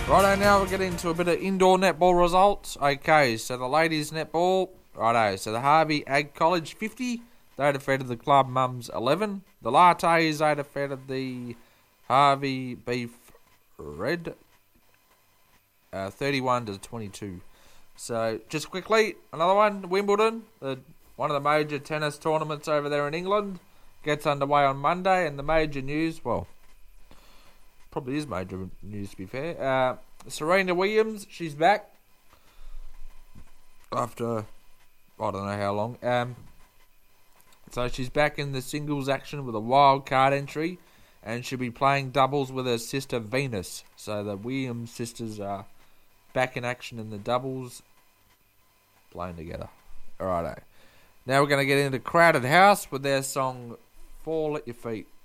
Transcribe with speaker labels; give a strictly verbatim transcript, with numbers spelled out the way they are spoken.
Speaker 1: Righto, now we're getting into a bit of indoor netball results. Okay, so the ladies netball. Righto, so the Harvey Ag College fifty, they defeated the Club Mums eleven. The Lattes, they defeated the Harvey Beef Red uh, thirty-one to twenty-two. So, just quickly, another one, Wimbledon, the, one of the major tennis tournaments over there in England, gets underway on Monday, and the major news, well, probably is major news to be fair. Uh, Serena Williams, she's back after I don't know how long. Um, so she's back in the singles action with a wild card entry, and she'll be playing doubles with her sister Venus. So the Williams sisters are back in action in the doubles, playing together. Alrighto. Now we're going to get into Crowded House with their song "Fall at Your Feet."